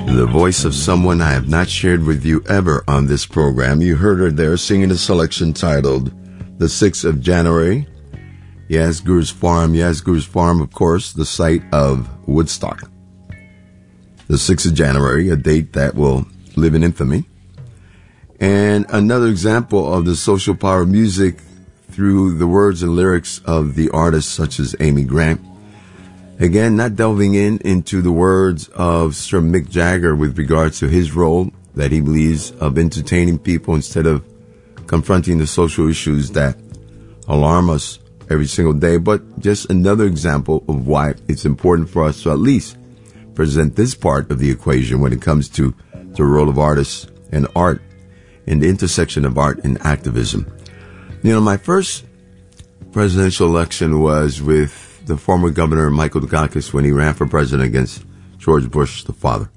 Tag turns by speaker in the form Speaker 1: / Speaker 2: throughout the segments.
Speaker 1: The voice of someone I have not shared with you ever on this program. You heard her there singing a selection titled The 6th of January. Yasgur's Farm, of course, the site of Woodstock. The 6th of January, a date that will live in infamy. And another example of the social power of music through the words and lyrics of the artists such as Amy Grant. Again, not delving into the words of Sir Mick Jagger with regards to his role that he believes of entertaining people instead of confronting the social issues that alarm us every single day, but just another example of why it's important for us to at least present this part of the equation when it comes to the role of artists and art and the intersection of art and activism. You know, my first presidential election was with the former governor, Michael Dukakis, when he ran for president against George Bush, the father.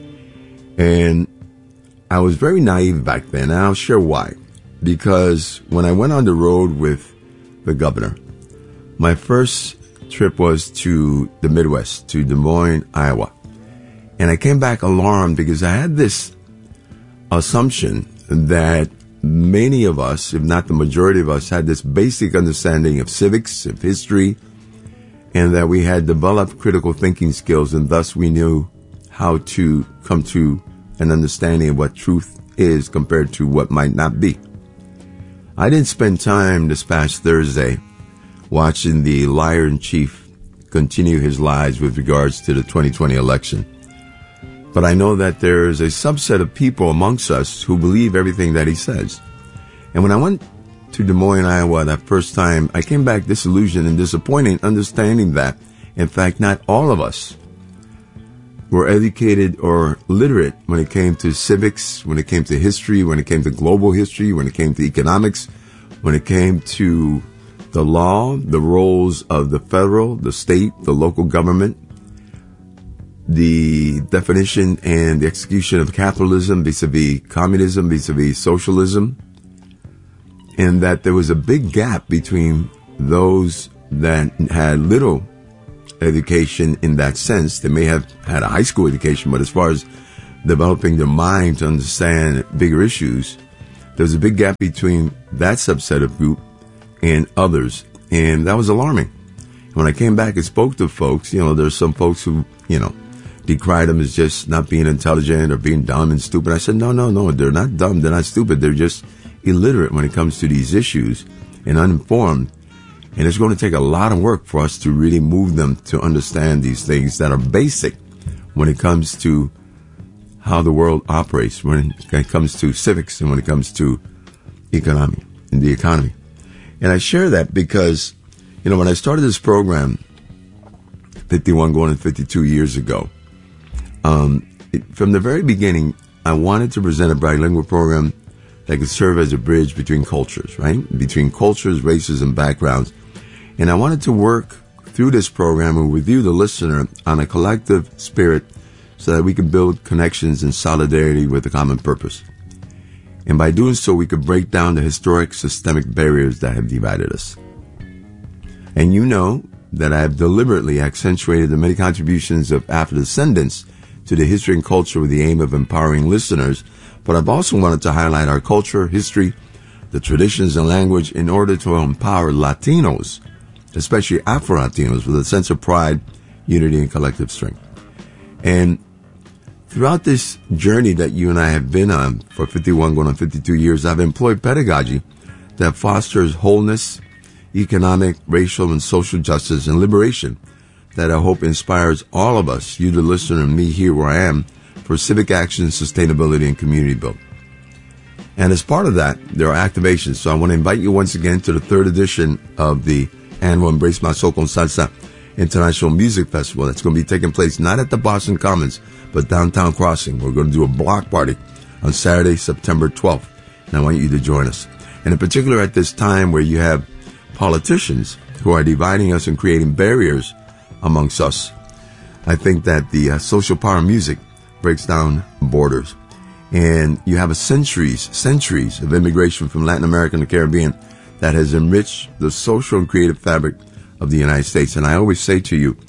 Speaker 1: And I was very naive back then, and I'll share why. Because when I went on the road with the governor, my first trip was to the Midwest, to Des Moines, Iowa. And I came back alarmed because I had this assumption that many of us, if not the majority of us, had this basic understanding of civics, of history, and that we had developed critical thinking skills, and thus we knew how to come to an understanding of what truth is compared to what might not be. I didn't spend time this past Thursday watching the liar-in-chief continue his lies with regards to the 2020 election. But I know that there is a subset of people amongst us who believe everything that he says. And when I went to Des Moines, Iowa that first time, I came back disillusioned and disappointed, understanding that, in fact, not all of us were educated or literate when it came to civics, when it came to history, when it came to global history, when it came to economics, when it came to the law, the roles of the federal, the state, the local government, the definition and the execution of capitalism vis-a-vis communism, vis-a-vis socialism, and that there was a big gap between those that had little education in that sense. They may have had a high school education, but as far as developing their mind to understand bigger issues, there was a big gap between that subset of group and others, and that was alarming. When I came back and spoke to folks, there's some folks who, decried them as just not being intelligent or being dumb and stupid. I said, no, they're not dumb, they're not stupid, they're just illiterate when it comes to these issues and uninformed. And it's going to take a lot of work for us to really move them to understand these things that are basic when it comes to how the world operates, when it comes to civics and when it comes to economy and the economy. And I share that because, when I started this program 51 going on 52 years ago, from the very beginning, I wanted to present a bilingual program that could serve as a bridge between cultures, right? Between cultures, races, and backgrounds. And I wanted to work through this program and with you, the listener, on a collective spirit so that we could build connections and solidarity with a common purpose. And by doing so, we could break down the historic systemic barriers that have divided us. And you know that I have deliberately accentuated the many contributions of Afro-descendants to the history and culture with the aim of empowering listeners, but I've also wanted to highlight our culture, history, the traditions and language in order to empower Latinos, especially Afro-Latinos, with a sense of pride, unity, and collective strength. And throughout this journey that you and I have been on for 51 going on 52 years, I've employed pedagogy that fosters wholeness, economic, racial, and social justice and liberation that I hope inspires all of us, you the listener and me here where I am, for civic action, sustainability, and community building. And as part of that, there are activations. So I want to invite you once again to the third edition of the annual Embrace My Soul con Salsa International Music Festival. That's going to be taking place not at the Boston Commons, but downtown Crossing. We're going to do a block party on Saturday, September 12th. And I want you to join us. And in particular at this time where you have politicians who are dividing us and creating barriers amongst us, I think that the social power of music breaks down borders. And you have centuries of immigration from Latin America and the Caribbean that has enriched the social and creative fabric of the United States. And I always say to you,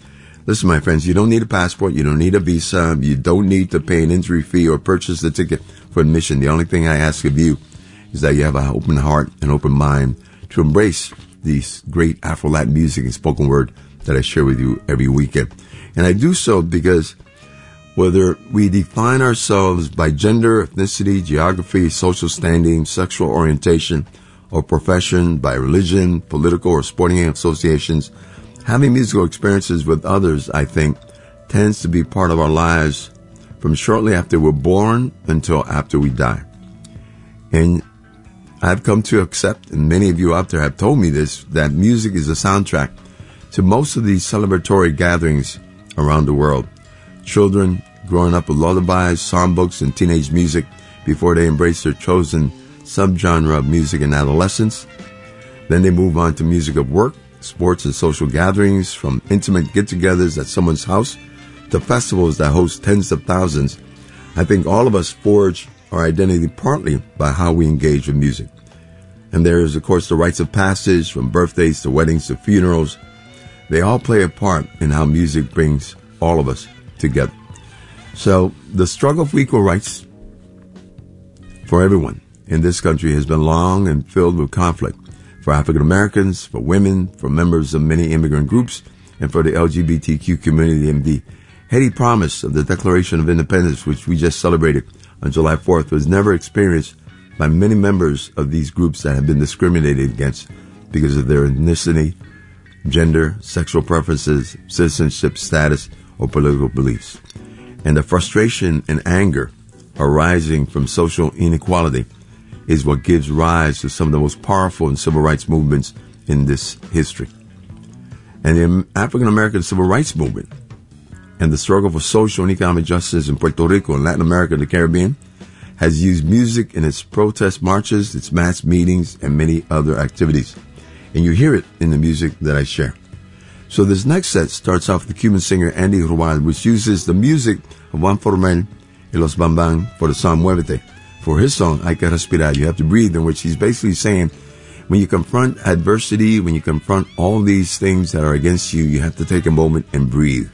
Speaker 1: Listen, my friends, you don't need a passport. You don't need a visa. You don't need to pay an entry fee or purchase the ticket for admission. The only thing I ask of you is that you have an open heart and open mind to embrace these great Afro-Latin music and spoken word that I share with you every weekend. And I do so because whether we define ourselves by gender, ethnicity, geography, social standing, sexual orientation, or profession, by religion, political or sporting associations, having musical experiences with others, I think, tends to be part of our lives from shortly after we're born until after we die. And I've come to accept, and many of you out there have told me this, that music is a soundtrack to most of these celebratory gatherings around the world. Children growing up with lullabies, songbooks, and teenage music before they embrace their chosen subgenre of music in adolescence. Then they move on to music of work, sports, and social gatherings, from intimate get-togethers at someone's house to festivals that host tens of thousands. I think all of us forge our identity partly by how we engage with music. And there is, of course, the rites of passage, from birthdays to weddings to funerals. They all play a part in how music brings all of us together. So the struggle for equal rights for everyone in this country has been long and filled with conflict. For African Americans, for women, for members of many immigrant groups, and for the LGBTQ community. And the heady promise of the Declaration of Independence, which we just celebrated on July 4th, was never experienced by many members of these groups that have been discriminated against because of their ethnicity, gender, sexual preferences, citizenship status, or political beliefs. And the frustration and anger arising from social inequality is what gives rise to some of the most powerful and civil rights movements in this history. And the African American Civil Rights Movement and the struggle for social and economic justice in Puerto Rico and Latin America and the Caribbean has used music in its protest marches, its mass meetings, and many other activities. And you hear it in the music that I share. So this next set starts off with the Cuban singer Andy Rual, which uses the music of Juan Formel y Los Bambam for the song Muévete. For his song, Hay que Respirar, you have to breathe, in which he's basically saying, when you confront adversity, when you confront all these things that are against you, you have to take a moment and breathe.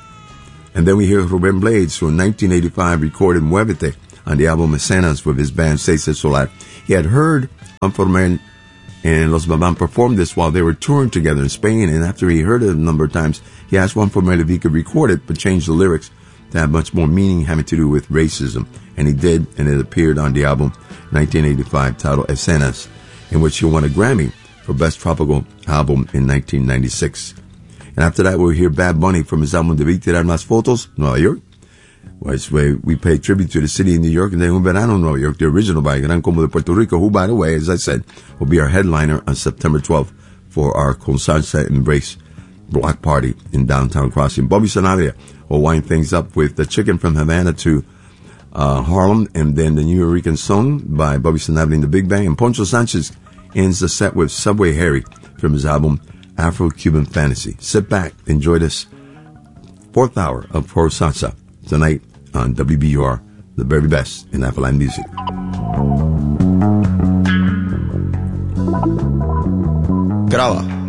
Speaker 1: And then we hear Rubén Blades, who in 1985 recorded Muévete on the album Escenas with his band Seis El Solar. He had heard Juan Formel and Los Bambam performed this while they were touring together in Spain, and after he heard it a number of times, he asked Juan Formel if he could record it, but change the lyrics to have much more meaning having to do with racism. And he did, and it appeared on the album 1985 titled Escenas, in which he won a Grammy for Best Tropical Album in 1996. And after that, we'll hear Bad Bunny from his album Debí Tirar Más Fotos, Nueva York, which we pay tribute to the city of New York, and then Un Verano, Nueva York, the original by Gran Combo de Puerto Rico, who, by the way, as I said, will be our headliner on September 12th for our Con Salsa Embrace block party in downtown Crossing. Bobby Sanabria will wind things up with The Chicken from Havana to Harlem, and then the New Rican Song by Bobby Sanabria and the Big Bang. And Poncho Sanchez ends the set with Subway Harry from his album Afro-Cuban Fantasy. Sit back, enjoy this fourth hour of Pro Salsa tonight on WBUR, the very best in Afro-Latin music.
Speaker 2: Graba.